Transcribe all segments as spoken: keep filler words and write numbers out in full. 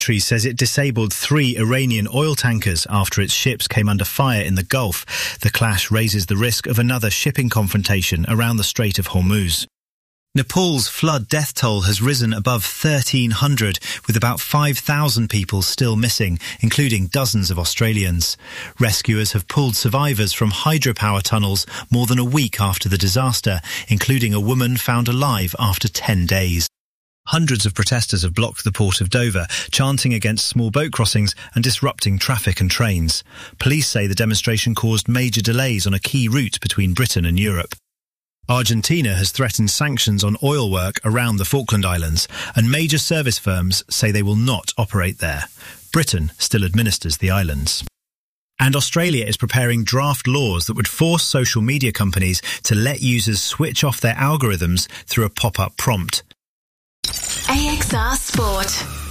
military says it disabled three Iranian oil tankers after its ships came under fire in the Gulf. The clash raises the risk of another shipping confrontation around the Strait of Hormuz. Nepal's flood death toll has risen above thirteen hundred, with about five thousand people still missing, including dozens of Australians. Rescuers have pulled survivors from hydropower tunnels more than a week after the disaster, including a woman found alive after ten days. Hundreds of protesters have blocked the port of Dover, chanting against small boat crossings and disrupting traffic and trains. Police say the demonstration caused major delays on a key route between Britain and Europe. Argentina has threatened sanctions on oil work around the Falkland Islands, and major service firms say they will not operate there. Britain still administers the islands. And Australia is preparing draft laws that would force social media companies to let users switch off their algorithms through a pop-up prompt. A X R Sport.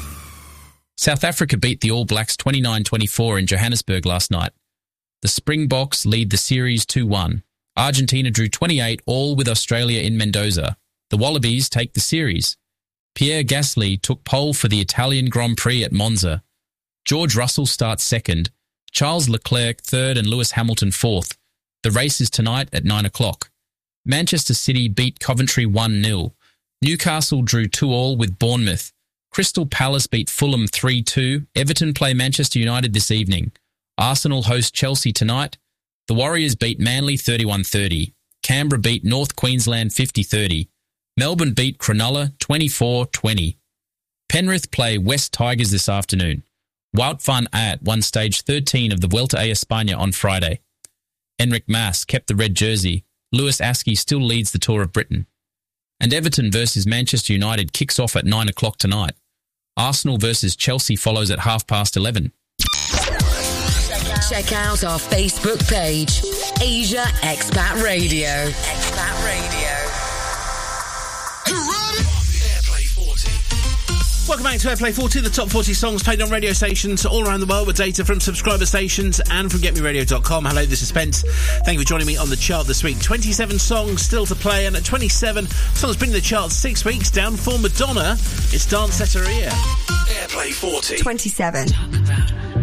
South Africa beat the All Blacks twenty-nine twenty-four in Johannesburg last night. The Springboks lead the series two one. Argentina drew twenty-eight all with Australia in Mendoza. The Wallabies take the series. Pierre Gasly took pole for the Italian Grand Prix at Monza. George Russell starts second, Charles Leclerc third and Lewis Hamilton fourth. The race is tonight at nine o'clock. Manchester City beat Coventry one nil. Newcastle drew two all with Bournemouth. Crystal Palace beat Fulham three two. Everton play Manchester United this evening. Arsenal host Chelsea tonight. The Warriors beat Manly thirty-one thirty. Canberra beat North Queensland fifty thirty. Melbourne beat Cronulla twenty-four twenty. Penrith play West Tigers this afternoon. Wout van Aert won stage thirteen of the Vuelta a España on Friday. Enric Mas kept the red jersey. Lewis Askey still leads the Tour of Britain. And Everton versus Manchester United kicks off at nine o'clock tonight. Arsenal versus Chelsea follows at half past eleven. Check out our Facebook page, Asia Expat Radio. Expat Radio. Airplay forty. Welcome back to Airplay forty, the top forty songs played on radio stations all around the world with data from subscriber stations and from get me radio dot com. Hello, this is Spence. Thank you for joining me on the chart this week. twenty-seven songs still to play, and at twenty-seven, songs been in the chart six weeks down for Madonna. It's Danceteria. Airplay forty. twenty-seven. Talk about